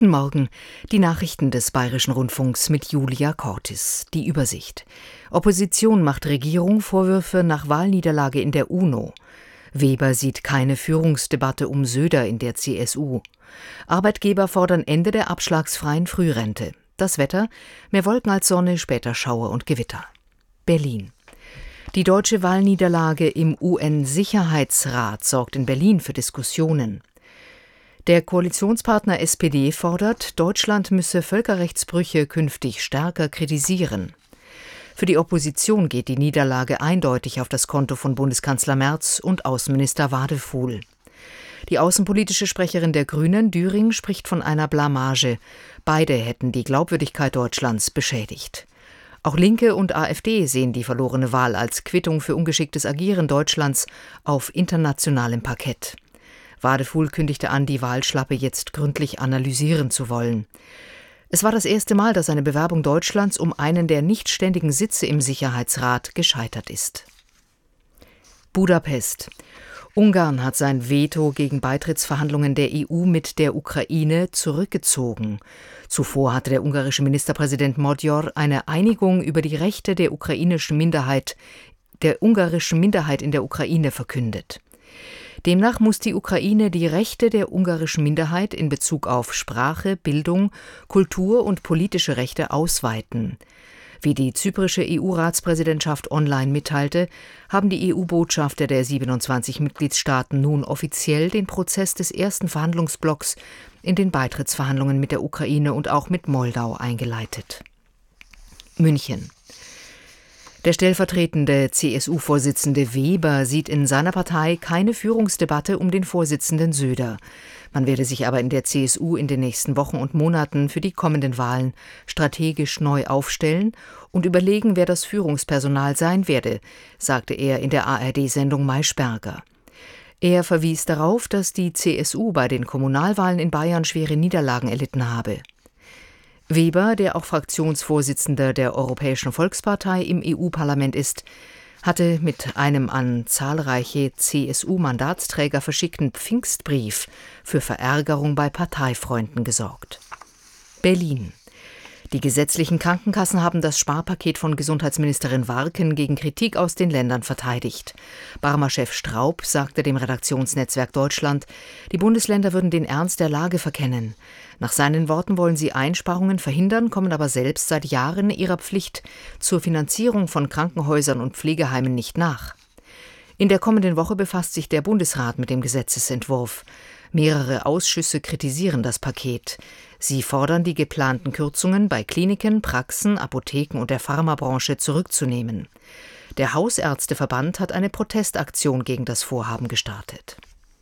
Guten Morgen, die Nachrichten des Bayerischen Rundfunks mit Julia Cortis. Die Übersicht. Opposition macht Regierung Vorwürfe nach Wahlniederlage in der UNO. Weber sieht keine Führungsdebatte um Söder in der CSU. Arbeitgeber fordern Ende der abschlagsfreien Frührente. Das Wetter: mehr Wolken als Sonne, später Schauer und Gewitter. Berlin. Die deutsche Wahlniederlage im UN-Sicherheitsrat sorgt in Berlin für Diskussionen. Der Koalitionspartner SPD fordert, Deutschland müsse Völkerrechtsbrüche künftig stärker kritisieren. Für die Opposition geht die Niederlage eindeutig auf das Konto von Bundeskanzler Merz und Außenminister Wadefuhl. Die außenpolitische Sprecherin der Grünen, Düring, spricht von einer Blamage. Beide hätten die Glaubwürdigkeit Deutschlands beschädigt. Auch Linke und AfD sehen die verlorene Wahl als Quittung für ungeschicktes Agieren Deutschlands auf internationalem Parkett. Wadefuhl kündigte an, die Wahlschlappe jetzt gründlich analysieren zu wollen. Es war das erste Mal, dass eine Bewerbung Deutschlands um einen der nicht ständigen Sitze im Sicherheitsrat gescheitert ist. Budapest. Ungarn hat sein Veto gegen Beitrittsverhandlungen der EU mit der Ukraine zurückgezogen. Zuvor hatte der ungarische Ministerpräsident Magyar eine Einigung über die Rechte der ungarischen Minderheit in der Ukraine verkündet. Demnach muss die Ukraine die Rechte der ungarischen Minderheit in Bezug auf Sprache, Bildung, Kultur und politische Rechte ausweiten. Wie die zyprische EU-Ratspräsidentschaft online mitteilte, haben die EU-Botschafter der 27 Mitgliedstaaten nun offiziell den Prozess des ersten Verhandlungsblocks in den Beitrittsverhandlungen mit der Ukraine und auch mit Moldau eingeleitet. München. Der stellvertretende CSU-Vorsitzende Weber sieht in seiner Partei keine Führungsdebatte um den Vorsitzenden Söder. Man werde sich aber in der CSU in den nächsten Wochen und Monaten für die kommenden Wahlen strategisch neu aufstellen und überlegen, wer das Führungspersonal sein werde, sagte er in der ARD-Sendung Maischberger. Er verwies darauf, dass die CSU bei den Kommunalwahlen in Bayern schwere Niederlagen erlitten habe. Weber, der auch Fraktionsvorsitzender der Europäischen Volkspartei im EU-Parlament ist, hatte mit einem an zahlreiche CSU-Mandatsträger verschickten Pfingstbrief für Verärgerung bei Parteifreunden gesorgt. Berlin. Die gesetzlichen Krankenkassen haben das Sparpaket von Gesundheitsministerin Warken gegen Kritik aus den Ländern verteidigt. Barmer-Chef Straub sagte dem Redaktionsnetzwerk Deutschland, die Bundesländer würden den Ernst der Lage verkennen. Nach seinen Worten wollen sie Einsparungen verhindern, kommen aber selbst seit Jahren ihrer Pflicht zur Finanzierung von Krankenhäusern und Pflegeheimen nicht nach. In der kommenden Woche befasst sich der Bundesrat mit dem Gesetzesentwurf. Mehrere Ausschüsse kritisieren das Paket. Sie fordern, die geplanten Kürzungen bei Kliniken, Praxen, Apotheken und der Pharmabranche zurückzunehmen. Der Hausärzteverband hat eine Protestaktion gegen das Vorhaben gestartet.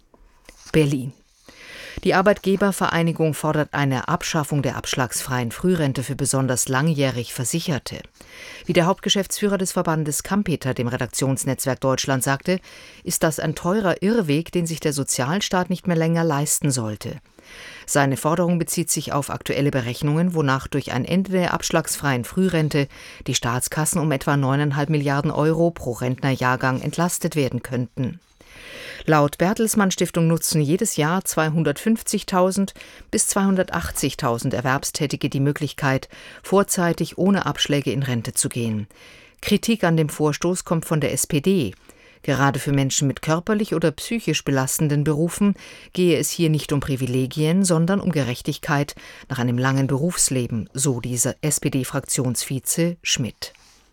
Berlin. Die Arbeitgebervereinigung fordert eine Abschaffung der abschlagsfreien Frührente für besonders langjährig Versicherte. Wie der Hauptgeschäftsführer des Verbandes Kampeter dem Redaktionsnetzwerk Deutschland sagte, ist das ein teurer Irrweg, den sich der Sozialstaat nicht mehr länger leisten sollte. Seine Forderung bezieht sich auf aktuelle Berechnungen, wonach durch ein Ende der abschlagsfreien Frührente die Staatskassen um etwa 9,5 Milliarden Euro pro Rentnerjahrgang entlastet werden könnten. Laut Bertelsmann Stiftung nutzen jedes Jahr 250.000 bis 280.000 Erwerbstätige die Möglichkeit, vorzeitig ohne Abschläge in Rente zu gehen. Kritik an dem Vorstoß kommt von der SPD. Gerade für Menschen mit körperlich oder psychisch belastenden Berufen gehe es hier nicht um Privilegien, sondern um Gerechtigkeit nach einem langen Berufsleben, so dieser SPD-Fraktionsvize Schmidt.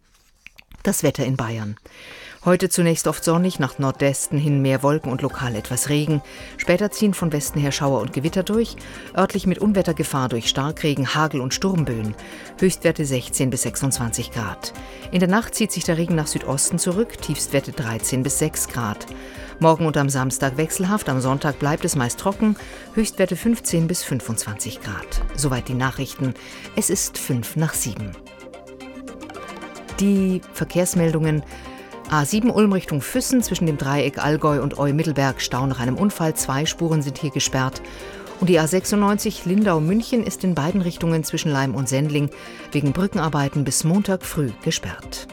Das Wetter in Bayern. Heute zunächst oft sonnig, nach Nordwesten hin mehr Wolken und lokal etwas Regen. Später ziehen von Westen her Schauer und Gewitter durch, örtlich mit Unwettergefahr durch Starkregen, Hagel und Sturmböen. Höchstwerte 16 bis 26 Grad. In der Nacht zieht sich der Regen nach Südosten zurück, Tiefstwerte 13 bis 6 Grad. Morgen und am Samstag wechselhaft, am Sonntag bleibt es meist trocken, Höchstwerte 15 bis 25 Grad. Soweit die Nachrichten. Es ist 5:07. Die Verkehrsmeldungen: A7 Ulm Richtung Füssen zwischen dem Dreieck Allgäu und Eu-Mittelberg Stau nach einem Unfall. 2 Spuren sind hier gesperrt. Und die A96 Lindau-München ist in beiden Richtungen zwischen Laim und Sendling wegen Brückenarbeiten bis Montag früh gesperrt.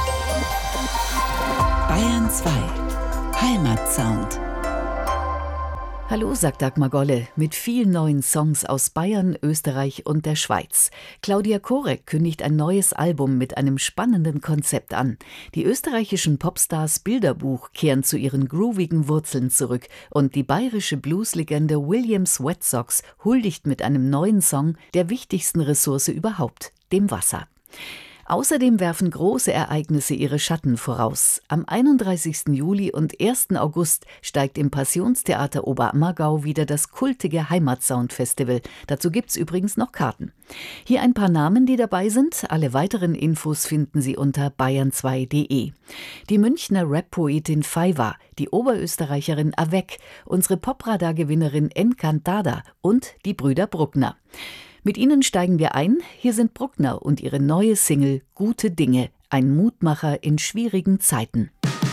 Bayern 2 Heimatsound. Hallo, sagt Dagmar Golle, mit vielen neuen Songs aus Bayern, Österreich und der Schweiz. Claudia Korek kündigt ein neues Album mit einem spannenden Konzept an. Die österreichischen Popstars Bilderbuch kehren zu ihren groovigen Wurzeln zurück und die bayerische Blueslegende Williams Wet Sox huldigt mit einem neuen Song der wichtigsten Ressource überhaupt, dem Wasser. Außerdem werfen große Ereignisse ihre Schatten voraus. Am 31. Juli und 1. August steigt im Passionstheater Oberammergau wieder das kultige Heimatsound-Festival. Dazu gibt's übrigens noch Karten. Hier ein paar Namen, die dabei sind. Alle weiteren Infos finden Sie unter bayern2.de. Die Münchner Rap-Poetin Faiwa, die Oberösterreicherin Avec, unsere Popradar-Gewinnerin Encantada und die Brüder Bruckner. Mit ihnen steigen wir ein. Hier sind Bruckner und ihre neue Single Gute Dinge, ein Mutmacher in schwierigen Zeiten.